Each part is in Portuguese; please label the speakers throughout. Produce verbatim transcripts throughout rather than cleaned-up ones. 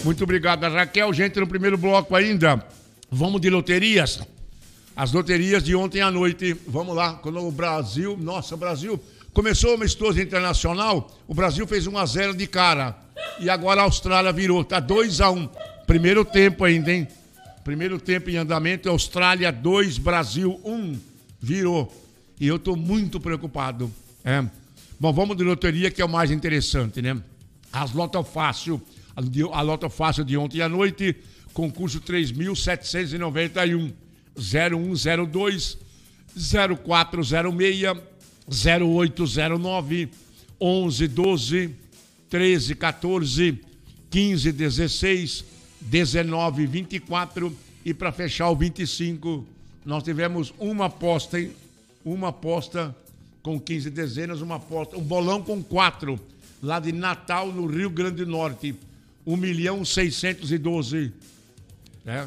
Speaker 1: Muito obrigado, Raquel. Gente, no primeiro bloco ainda, vamos de loterias. As loterias de ontem à noite. Vamos lá, quando o Brasil... Nossa, o Brasil... Começou o amistoso internacional, o Brasil fez um a zero de cara. E agora a Austrália virou, tá dois a um. Primeiro tempo ainda, hein? Primeiro tempo em andamento, Austrália dois, Brasil um. Virou. E eu tô muito preocupado. É. Bom, vamos de loteria, que é o mais interessante, né? As Loto Fácil, a Loto Fácil de ontem à noite, concurso três mil setecentos e noventa e um, zero um zero dois, zero quatro zero seis, zero oito zero nove, onze doze, treze quatorze, quinze dezesseis, dezenove vinte e quatro e para fechar o vinte e cinco, nós tivemos uma aposta, hein? Uma aposta com quinze dezenas, uma aposta, um bolão com quatro, lá de Natal, no Rio Grande do Norte, um milhão seiscentos e doze. É.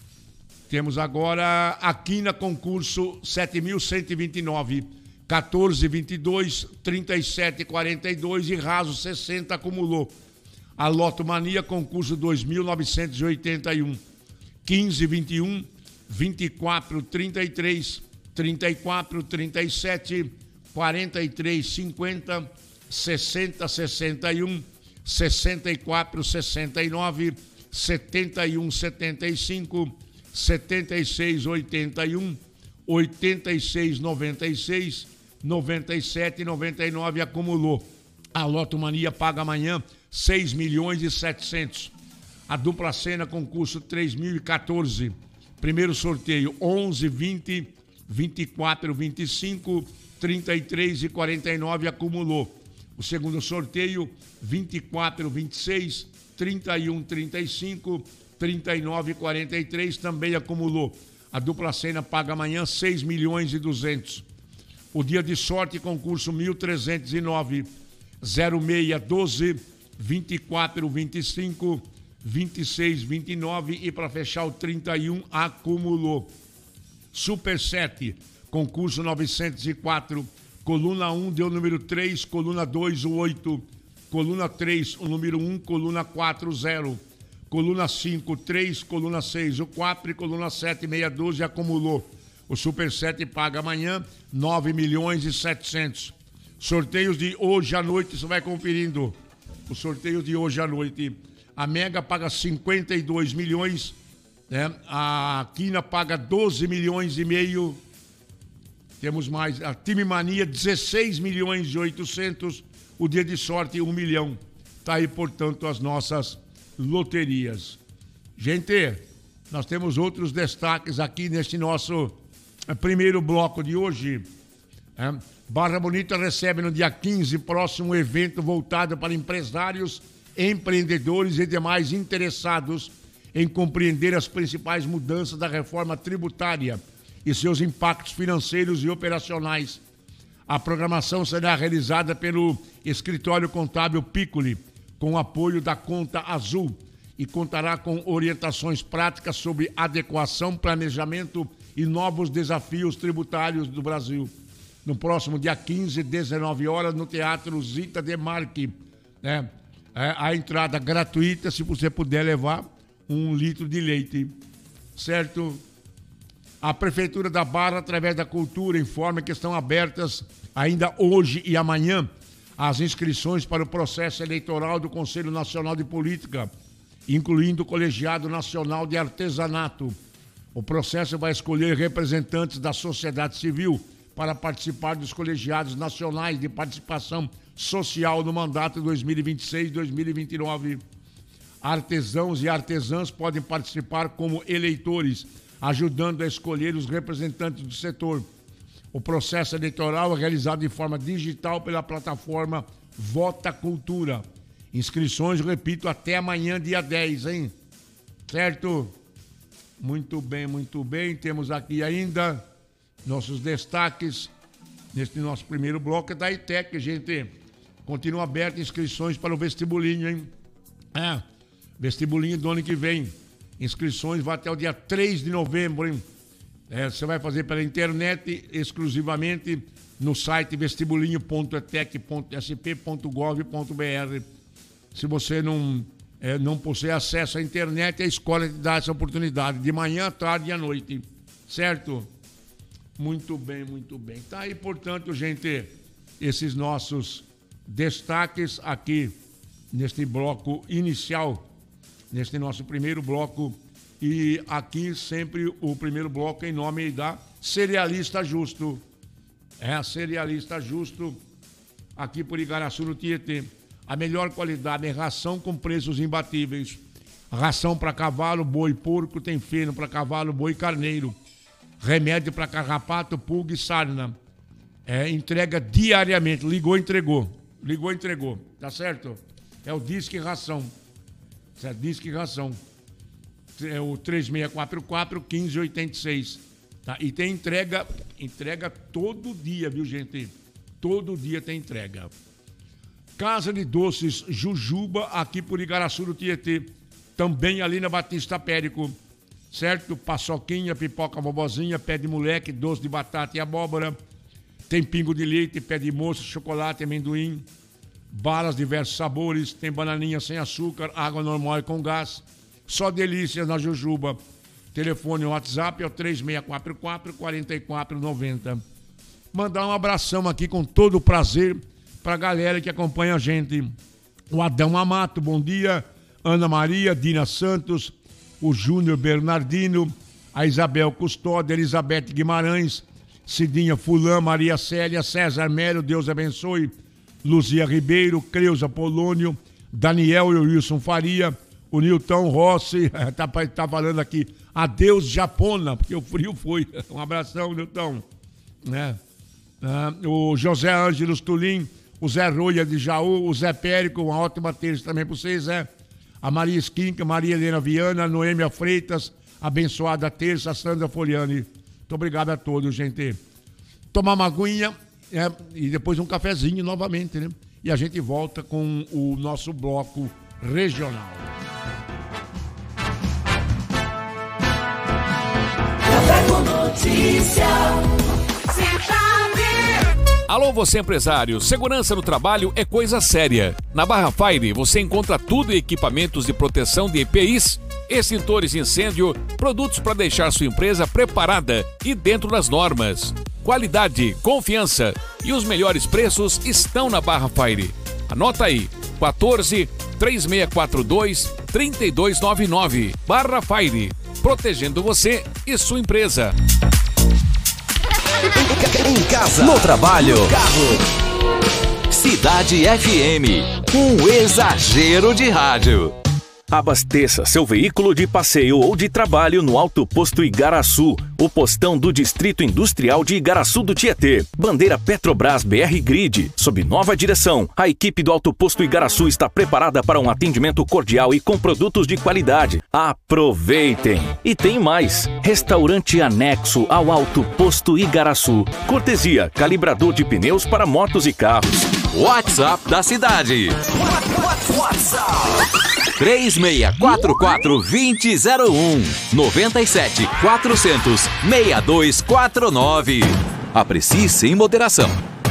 Speaker 1: Temos agora aqui na concurso sete mil cento e vinte e nove, quatorze, vinte e dois, trinta e sete, quarenta e dois e raso sessenta acumulou. A Loto Mania, concurso dois mil novecentos e oitenta e um, quinze, vinte e um, vinte e quatro, trinta e três, trinta e quatro, trinta e sete, quarenta e três, cinquenta, sessenta, sessenta e um, sessenta e quatro, sessenta e nove, setenta e um, setenta e cinco, setenta e seis, oitenta e um, oitenta e seis, noventa e seis, noventa e sete, noventa e nove acumulou. A Loto Mania paga amanhã seis milhões e setecentos. A dupla cena concurso três mil e quatorze. Primeiro sorteio onze, vinte, vinte e quatro, vinte e cinco, trinta e três e quarenta e nove acumulou. O segundo sorteio vinte e quatro, vinte e seis, trinta e um, trinta e cinco, trinta e nove e quarenta e três também acumulou. A dupla cena paga amanhã seis milhões e duzentos. O dia de sorte, concurso mil trezentos e nove, zero seis, doze, vinte e quatro, vinte e cinco, vinte e seis, vinte e nove e para fechar o trinta e um acumulou. Super sete, concurso novecentos e quatro, coluna um deu o número três, coluna dois o oito, coluna três o número um, coluna quatro zero. Coluna cinco, três, coluna seis, o quatro e coluna sete, seis, doze acumulou. O Super sete paga amanhã nove milhões e setecentos. Sorteios de hoje à noite, você vai conferindo. Os sorteios de hoje à noite. A Mega paga cinquenta e dois milhões, né? A Quina paga doze milhões e meio. Temos mais. A Time Mania, dezesseis milhões e oitocentos. O dia de sorte, um milhão. Tá aí, portanto, as nossas loterias. Gente, nós temos outros destaques aqui neste nosso primeiro bloco de hoje. É, Barra Bonita recebe no dia quinze próximo evento voltado para empresários, empreendedores e demais interessados em compreender as principais mudanças da reforma tributária e seus impactos financeiros e operacionais. A programação será realizada pelo Escritório Contábil Piccoli, com o apoio da Conta Azul, e contará com orientações práticas sobre adequação, planejamento e novos desafios tributários do Brasil. No próximo dia quinze, dezenove horas, no Teatro Zita de Marchi, né? É, a entrada gratuita, se você puder levar um litro de leite, certo? A Prefeitura da Barra, através da Cultura, informa que estão abertas ainda hoje e amanhã as inscrições para o processo eleitoral do Conselho Nacional de Política, incluindo o Colegiado Nacional de Artesanato. O processo vai escolher representantes da sociedade civil para participar dos colegiados nacionais de participação social no mandato dois mil e vinte e seis a dois mil e vinte e nove. Artesãos e artesãs podem participar como eleitores, ajudando a escolher os representantes do setor. O processo eleitoral é realizado de forma digital pela plataforma Vota Cultura. Inscrições, repito, até amanhã, dia dez, hein? Certo? Muito bem, muito bem. Temos aqui ainda nossos destaques neste nosso primeiro bloco é da I T E C, gente. Continua aberta inscrições para o vestibulinho, hein? É, vestibulinho do ano que vem. Inscrições vai até o dia três de novembro, hein? É, você vai fazer pela internet, exclusivamente no site vestibulinho ponto etec ponto s p ponto gov ponto b r. Se você não é, não possui acesso à internet, a escola te dá essa oportunidade, de manhã, à tarde e à noite, certo? Muito bem, muito bem. Tá aí, portanto, gente, esses nossos destaques aqui neste bloco inicial, neste nosso primeiro bloco, e aqui sempre o primeiro bloco em nome da Cerealista Justo. É a Cerealista Justo, aqui por Igaraçu, no Tietê. A melhor qualidade em ração com preços imbatíveis. Ração para cavalo, boi, porco, tem feno para cavalo, boi e carneiro. Remédio para carrapato, pulga e sarna. É, entrega diariamente. Ligou, entregou. Ligou, entregou. Tá certo? É o Disque Ração. Certo? Disque Ração. É o três seis quatro quatro, um cinco oito seis. Tá? E tem entrega, entrega todo dia, viu, gente? Todo dia tem entrega. Casa de Doces Jujuba, aqui por Igaraçu, no Tietê. Também ali na Batista Périco. Certo? Paçoquinha, pipoca vovozinha, pé de moleque, doce de batata e abóbora. Tem pingo de leite, pé de moça, chocolate, amendoim. Balas de diversos sabores. Tem bananinha sem açúcar, água normal e com gás. Só delícias na Jujuba. Telefone WhatsApp é o três seis quatro quatro, quatro quatro nove zero. Mandar um abração aqui com todo o prazer para a galera que acompanha a gente. O Adão Amato, bom dia. Ana Maria, Dina Santos, o Júnior Bernardino, a Isabel Custódio, Elizabeth Guimarães, Cidinha Fulã, Maria Célia, César Melo, Deus abençoe, Luzia Ribeiro, Creuza Polônio, Daniel e Wilson Faria, o Nilton Rossi, tá, tá falando aqui, adeus Japona, porque o frio foi. Um abração, Nilton. Né? Ah, o José Ângelos Tulim, o Zé Roia de Jaú, o Zé Périco, uma ótima terça também para vocês, Zé. A Maria Esquinca, Maria Helena Viana, Noêmia Freitas, abençoada terça, a Sandra Foliani. Muito obrigado a todos, gente. Tomar uma aguinha é, e depois um cafezinho novamente, né? E a gente volta com o nosso bloco regional.
Speaker 2: Café com Notícia.
Speaker 3: Alô, você empresário, segurança no trabalho é coisa séria. Na Barra Fire você encontra tudo em equipamentos de proteção de E P Is, extintores de incêndio, produtos para deixar sua empresa preparada e dentro das normas. Qualidade, confiança e os melhores preços estão na Barra Fire. Anota aí, quatorze, três seis quatro dois, três dois nove nove. Barra Fire, protegendo você e sua empresa.
Speaker 4: Em casa, no trabalho, no carro. Cidade F M, um exagero de rádio.
Speaker 5: Abasteça seu veículo de passeio ou de trabalho no Alto Posto Igaraçu, o postão do Distrito Industrial de Igaraçu do Tietê. Bandeira Petrobras B R Grid. Sob nova direção, a equipe do Alto Posto Igaraçu está preparada para um atendimento cordial e com produtos de qualidade. Aproveitem! E tem mais! Restaurante anexo ao Alto Posto Igaraçu. Cortesia, calibrador de pneus para motos e carros.
Speaker 4: WhatsApp da cidade. WhatsApp. três seis quatro quatro, dois zero um, nove sete, quatrocentos, seis dois quatro nove. Aprecie sem moderação.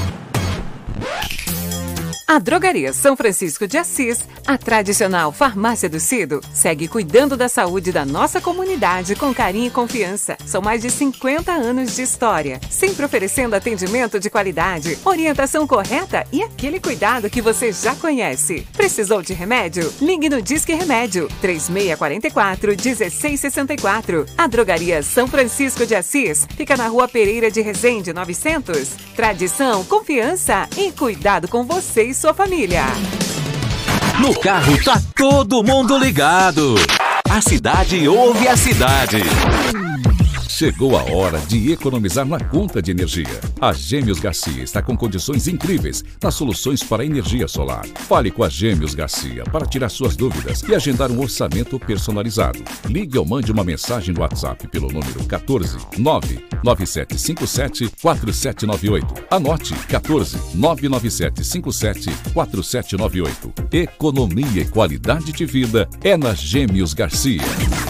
Speaker 6: A Drogaria São Francisco de Assis, a tradicional farmácia do Cido, segue cuidando da saúde da nossa comunidade com carinho e confiança. São mais de cinquenta anos de história, sempre oferecendo atendimento de qualidade, orientação correta e aquele cuidado que você já conhece. Precisou de remédio? Ligue no Disque Remédio, três seis quatro quatro, um seis seis quatro. A Drogaria São Francisco de Assis fica na Rua Pereira de Resende, novecentos. Tradição, confiança e cuidado com você e sua família.
Speaker 4: No carro tá todo mundo ligado. A cidade ouve a cidade.
Speaker 7: Chegou a hora de economizar na conta de energia. A Gêmeos Garcia está com condições incríveis nas soluções para energia solar. Fale com a Gêmeos Garcia para tirar suas dúvidas e agendar um orçamento personalizado. Ligue ou mande uma mensagem no WhatsApp pelo número quatorze, nove nove sete cinco sete, quatro sete nove oito. Anote quatorze, nove nove sete cinco sete, quatro sete nove oito. Economia e qualidade de vida é na Gêmeos Garcia.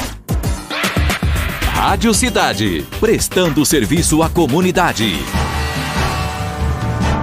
Speaker 4: Rádio Cidade, prestando serviço à comunidade.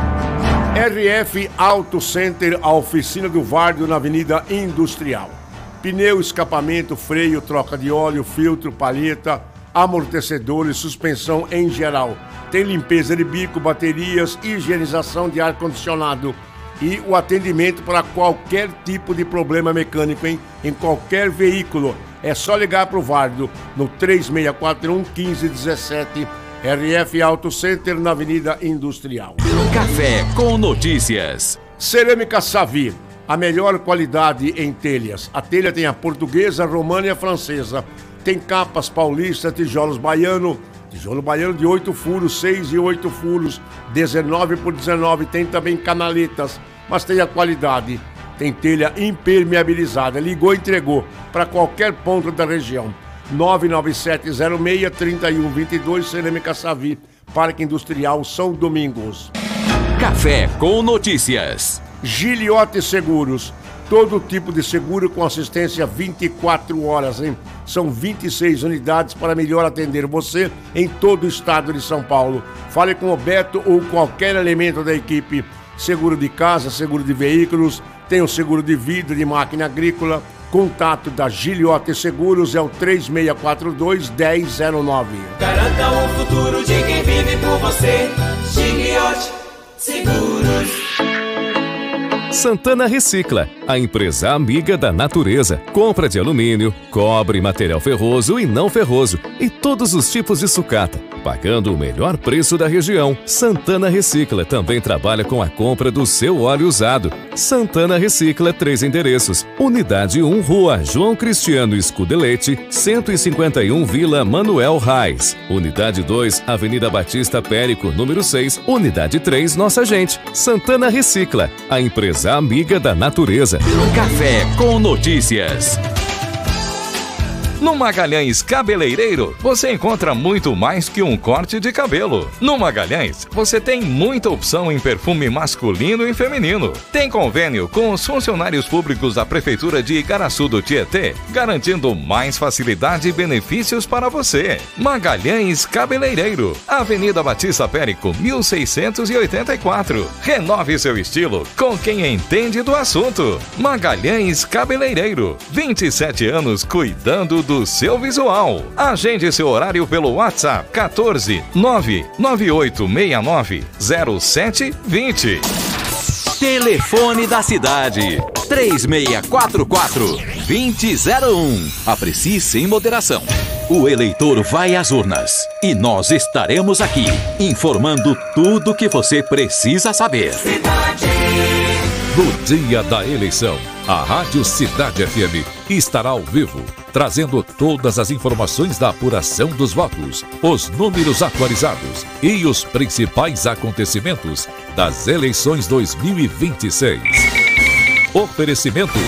Speaker 1: R F Auto Center, a oficina do Vardo na Avenida Industrial. pneu, escapamento, freio, troca de óleo, filtro, palheta, amortecedores, suspensão em geral. Tem limpeza de bico, baterias, higienização de ar-condicionado e o atendimento para qualquer tipo de problema mecânico em, em qualquer veículo. É só ligar para o Vardo no três seis quatro um, um cinco um sete, R F Auto Center, na Avenida Industrial.
Speaker 4: Café com notícias.
Speaker 1: Cerâmica Savi, a melhor qualidade em telhas. A telha tem a portuguesa, a romana e a francesa. Tem capas paulista, tijolos baiano, tijolo baiano de oito furos, seis e oito furos, dezenove por dezenove. Tem também canaletas, mas tem a qualidade. Tem telha impermeabilizada. Ligou e entregou para qualquer ponto da região. nove nove sete zero seis, três um dois dois, Cerâmica Savi, Parque Industrial São Domingos.
Speaker 4: Café com notícias.
Speaker 1: Giliote Seguros. Todo tipo de seguro com assistência vinte e quatro horas, hein? São vinte e seis unidades para melhor atender você em todo o estado de São Paulo. Fale com o Beto ou qualquer elemento da equipe. Seguro de casa, seguro de veículos, tem o seguro de vida, de máquina agrícola. Contato da Giliote Seguros é o três seis quatro dois, um zero zero nove.
Speaker 2: Garanta o futuro de quem vive por você. Giliote Seguros.
Speaker 5: Santana Recicla, a empresa amiga da natureza. Compra de alumínio, cobre, material ferroso e não ferroso e todos os tipos de sucata, pagando o melhor preço da região. Santana Recicla também trabalha com a compra do seu óleo usado. Santana Recicla, três endereços. Unidade um, Rua João Cristiano Scudelete, cento e cinquenta e um, Vila Manuel Reis. Unidade dois, Avenida Batista Périco, número seis. Unidade três, Nossa Gente. Santana Recicla, a empresa amiga da natureza.
Speaker 4: Café com notícias. No Magalhães Cabeleireiro, você encontra muito mais que um corte de cabelo. No Magalhães, você tem muita opção em perfume masculino e feminino. Tem convênio com os funcionários públicos da Prefeitura de Igaraçu do Tietê, garantindo mais facilidade e benefícios para você. Magalhães Cabeleireiro, Avenida Batista Périco, mil seiscentos e oitenta e quatro. Renove seu estilo com quem entende do assunto. Magalhães Cabeleireiro, vinte e sete anos cuidando do seu visual. Agende seu horário pelo WhatsApp quatorze, nove nove oito seis nove, zero sete dois zero. Telefone da cidade três seis quatro quatro, dois zero zero um. Aprecie sem moderação. O eleitor vai às urnas e nós estaremos aqui informando tudo o que você precisa saber.
Speaker 2: Cidade.
Speaker 7: No dia da eleição, a Rádio Cidade F M estará ao vivo, trazendo todas as informações da apuração dos votos, os números atualizados e os principais acontecimentos das eleições dois mil e vinte e seis. Oferecimento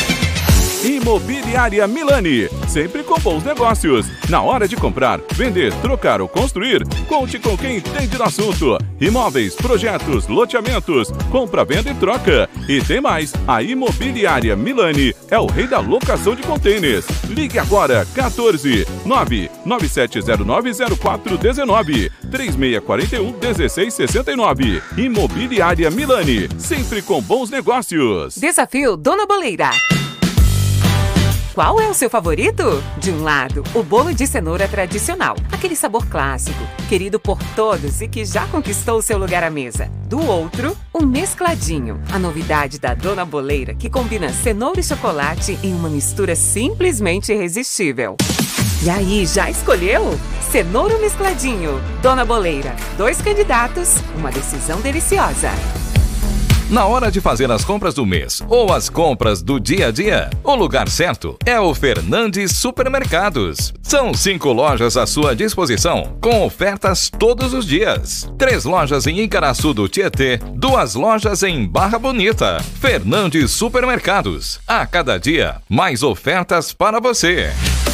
Speaker 8: Imobiliária Milani, sempre com bons negócios. Na hora de comprar, vender, trocar ou construir, conte com quem entende do assunto. Imóveis, projetos, loteamentos, compra, venda e troca. E tem mais, a Imobiliária Milani é o rei da locação de contêineres. Ligue agora, quatorze, nove nove sete zero nove, zero quatro um nove, três seis quatro um, um seis seis nove. Imobiliária Milani, sempre com bons negócios.
Speaker 6: Desafio Dona Boleira. Qual é o seu favorito? De um lado, o bolo de cenoura tradicional, aquele sabor clássico, querido por todos e que já conquistou seu lugar à mesa. Do outro, o mescladinho, a novidade da Dona Boleira, que combina cenoura e chocolate em uma mistura simplesmente irresistível. E aí, já escolheu? Cenoura ou mescladinho? Dona Boleira, dois candidatos, uma decisão deliciosa.
Speaker 3: Na hora de fazer as compras do mês ou as compras do dia a dia, o lugar certo é o Fernandes Supermercados. São cinco lojas à sua disposição, com ofertas todos os dias. Três lojas em Igaraçu do Tietê, duas lojas em Barra Bonita. Fernandes Supermercados. A cada dia, mais ofertas para você.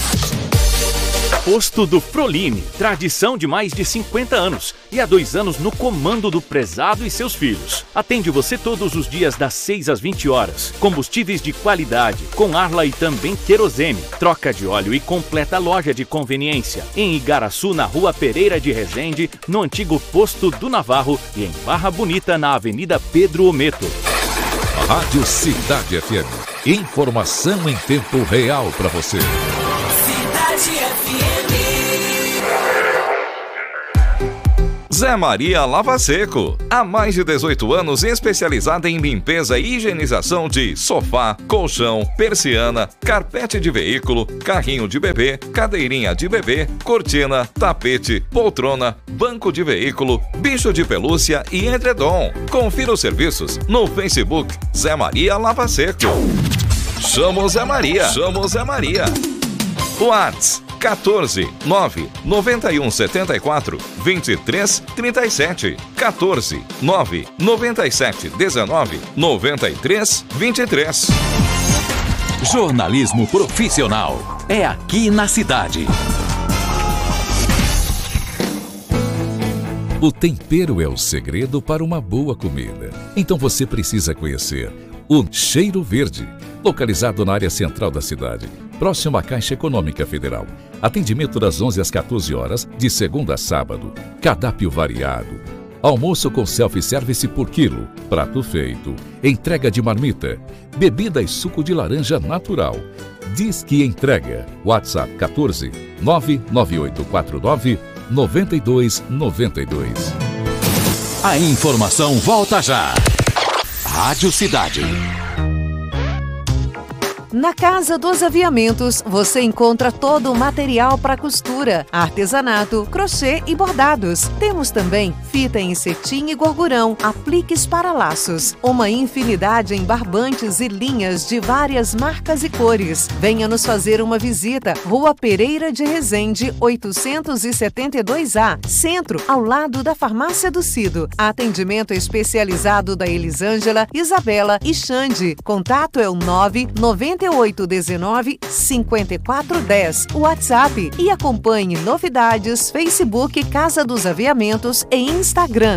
Speaker 9: Posto do Froline, tradição de mais de cinquenta anos e há dois anos no comando do prezado e seus filhos. Atende você todos os dias das seis às vinte horas. Combustíveis de qualidade, com Arla e também querosene. Troca de óleo e completa loja de conveniência. Em Igaraçu, na Rua Pereira de Resende, no antigo Posto do Navarro e em Barra Bonita, na Avenida Pedro Ometo.
Speaker 7: Rádio Cidade F M. Informação em tempo real para você.
Speaker 2: Cidade F M.
Speaker 4: Zé Maria Lava Seco. Há mais de dezoito anos especializada em limpeza e higienização de sofá, colchão, persiana, carpete de veículo, carrinho de bebê, cadeirinha de bebê, cortina, tapete, poltrona, banco de veículo, bicho de pelúcia e edredom. Confira os serviços no Facebook Zé Maria Lava Seco. Chama o Zé Maria. Chama o Zé Maria. WhatsApp quatorze, nove, noventa e um, setenta e quatro, vinte e três, trinta e sete. quatorze, nove, noventa e sete, dezenove, noventa e três, vinte e três.
Speaker 5: Jornalismo profissional é aqui na cidade.
Speaker 7: O tempero é o segredo para uma boa comida. Então você precisa conhecer o Cheiro Verde, localizado na área central da cidade, próximo à Caixa Econômica Federal. Atendimento das onze às quatorze horas, de segunda a sábado. Cardápio variado. Almoço com self-service por quilo. Prato feito. Entrega de marmita. Bebida e suco de laranja natural. Diz que entrega. WhatsApp quatorze, nove nove oito quatro nove, nove dois nove dois.
Speaker 5: A informação volta já. Rádio Cidade.
Speaker 6: Na Casa dos Aviamentos, você encontra todo o material para costura, artesanato, crochê e bordados. Temos também fita em cetim e gorgurão, apliques para laços, uma infinidade em barbantes e linhas de várias marcas e cores. Venha nos fazer uma visita. Rua Pereira de Resende, oitocentos e setenta e dois A, Centro, ao lado da Farmácia do Cido. Atendimento especializado da Elisângela, Isabela e Xande. Contato é o nove nove oito um nove, cinco quatro um zero, WhatsApp, e acompanhe novidades, Facebook Casa dos Aviamentos e Instagram.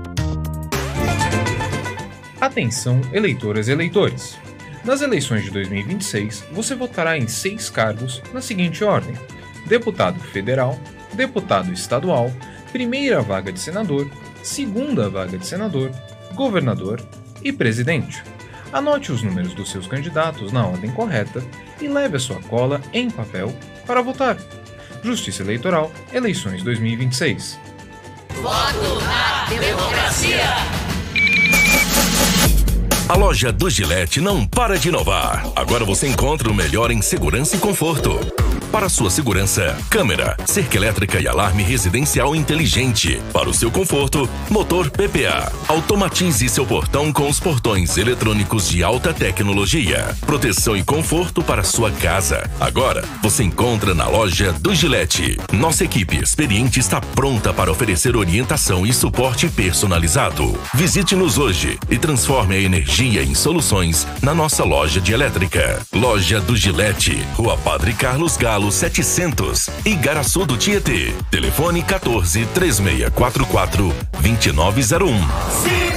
Speaker 10: Atenção, eleitoras e eleitores. Nas eleições de dois mil e vinte e seis, você votará em seis cargos na seguinte ordem: deputado federal, deputado estadual, primeira vaga de senador, segunda vaga de senador, governador e presidente. Anote os números dos seus candidatos na ordem correta e leve a sua cola em papel para votar. Justiça Eleitoral, eleições dois mil e vinte e seis.
Speaker 2: Voto na democracia!
Speaker 11: A loja do Gillette não para de inovar. Agora você encontra o melhor em segurança e conforto. Para sua segurança, câmera, cerca elétrica e alarme residencial inteligente. Para o seu conforto, motor P P A. Automatize seu portão com os portões eletrônicos de alta tecnologia. Proteção e conforto para sua casa. Agora, você encontra na loja do Gillette. Nossa equipe experiente está pronta para oferecer orientação e suporte personalizado. Visite-nos hoje e transforme a energia em soluções na nossa loja de elétrica. Loja do Gillette, Rua Padre Carlos Galo setecentos, Igaraçu do Tietê. Telefone quatorze, três seis quatro quatro, dois nove zero um.